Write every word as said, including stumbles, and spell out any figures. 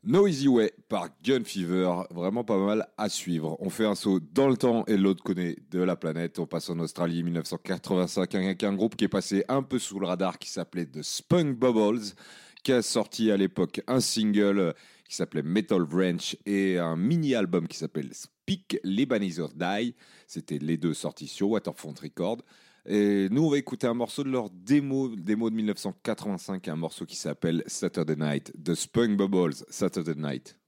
No Easy Way par Gun Fever, vraiment pas mal à suivre. On fait un saut dans le temps et l'autre connaît de la planète. On passe en Australie mille neuf cent quatre-vingt-cinq avec un groupe qui est passé un peu sous le radar qui s'appelait The Spunk Bubbles, qui a sorti à l'époque un single qui s'appelait Metal Wrench et un mini-album qui s'appelle Speak Lebanese or Die. C'était les deux sortis sur Waterfront Records. Et nous, on va écouter un morceau de leur démo, démo de mille neuf cent quatre-vingt-cinq, un morceau qui s'appelle Saturday Night, The Spunk Bubbles, Saturday Night.